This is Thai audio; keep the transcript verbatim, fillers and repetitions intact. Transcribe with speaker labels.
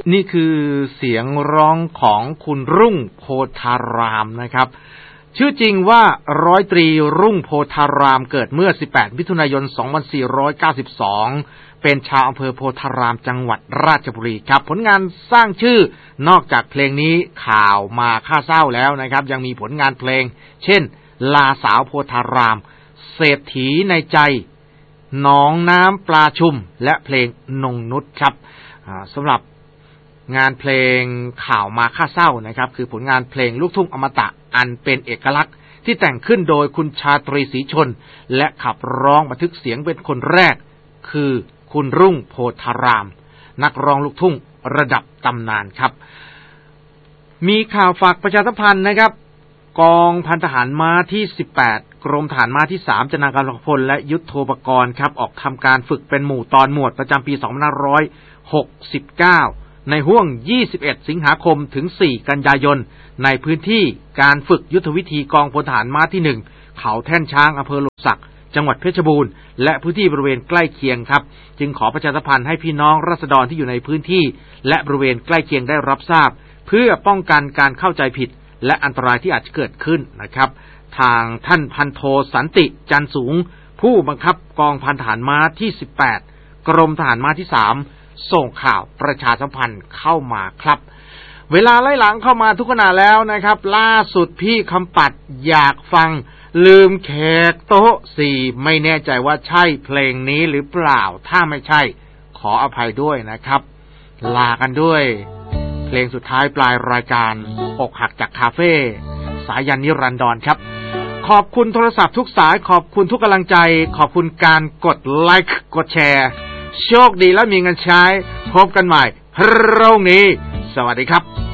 Speaker 1: นี่คือเสียงร้องของคุณรุ่งโพธารามนะครับชื่อจริงว่าร้อยตรีรุ่งโพธารามเกิดเมื่อสิบแปดมิถุนายนสองพันสี่ร้อยเก้าสิบสองเป็นชาวอำเภอโพธารามจังหวัดราชบุรีครับผลงานสร้างชื่อนอกจากเพลงนี้ข่าวมาค่าเศร้าแล้วนะครับยังมีผลงานเพลงเช่นลาสาวโพธารามเศรษฐีในใจหนองน้ำปลาชุมและเพลงนงนุชครับสำหรับงานเพลงข่าวมาค่าเศร้านะครับคือผลงานเพลงลูกทุ่งอมตะอันเป็นเอกลักษณ์ที่แต่งขึ้นโดยคุณชาตรีศรีชนและขับร้องบันทึกเสียงเป็นคนแรกคือคุณรุ่งโพธารามนักร้องลูกทุ่งระดับตำนานครับมีข่าวฝากประชาสัมพันธ์นะครับกองพันทหารม้าที่สิบแปดกรมทหารม้าที่สามจนากาลพลและยุทโธปกรณ์ครับออกทำการฝึกเป็นหมู่ตอนหมวดประจำปีสองพันห้าร้อยหกสิบเก้าในห้วงยี่สิบเอ็ดสิงหาคมถึงสี่กันยายนในพื้นที่การฝึกยุทธวิธีกองพลทหารม้าที่หนึ่งเขาแท่นช้างอำเภอหลมสักจังหวัดเพชรบูรณ์และพื้นที่บริเวณใกล้เคียงครับจึงขอประชาสัมพันธ์ให้พี่น้องราษฎรที่อยู่ในพื้นที่และบริเวณใกล้เคียงได้รับทราบเพื่อป้องกันการเข้าใจผิดและอันตรายที่อาจจะเกิดขึ้นนะครับทางท่านพันโทสันติจันสูงผู้บังคับกองพันทหารม้าที่สิบแปดกรมทหารม้าที่สามส่งข่าวประชาสัมพันธ์เข้ามาครับเวลาไล่หลังเข้ามาทุกขณะแล้วนะครับล่าสุดพี่คำปัดอยากฟังลืมแขกโต๊ะสี่ไม่แน่ใจว่าใช่เพลงนี้หรือเปล่าถ้าไม่ใช่ขออภัยด้วยนะครับลากันด้วยเพลงสุดท้ายปลายรายการอกหักจากคาเฟ่สายันนิรันดรครับขอบคุณโทรศัพท์ทุกสายขอบคุณทุกกำลังใจขอบคุณการกดไลค์กดแชร์โชคดีและมีเงินใช้พบกันใหม่พรุ่งนี้สวัสดีครับ